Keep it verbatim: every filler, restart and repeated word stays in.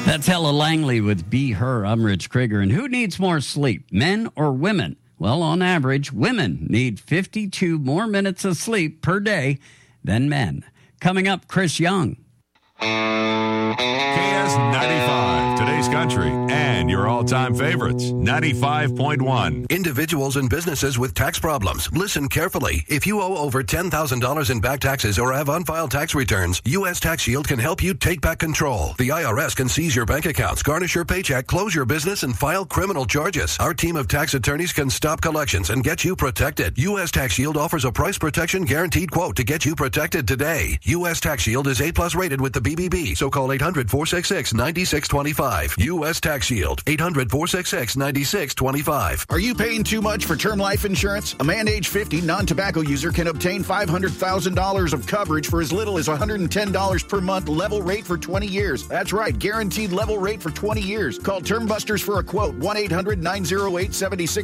That's Ella Langley with Be Her. I'm Rich Krieger. And who needs more sleep, men or women? Well, on average, women need fifty-two more minutes of sleep per day than men. Coming up, Chris Young. K S ninety-five, today's country, and your all-time favorites, ninety-five point one. Individuals and businesses with tax problems, listen carefully. If you owe over ten thousand dollars in back taxes or have unfiled tax returns, U S Tax Shield can help you take back control. The I R S can seize your bank accounts, garnish your paycheck, close your business, and file criminal charges. Our team of tax attorneys can stop collections and get you protected. U S Tax Shield offers a price protection guaranteed quote to get you protected today. U S Tax Shield is A plus rated with the B B B, so call eight hundred, four six six, nine six two five. U S Tax Shield, eight hundred, four six six, nine six two five. Are you paying too much for term life insurance? A man age fifty non-tobacco user can obtain five hundred thousand dollars of coverage for as little as one hundred ten dollars per month, level rate for twenty years. That's right, guaranteed level rate for twenty years. Call Term Busters for a quote, one eight hundred, nine oh eight, seven six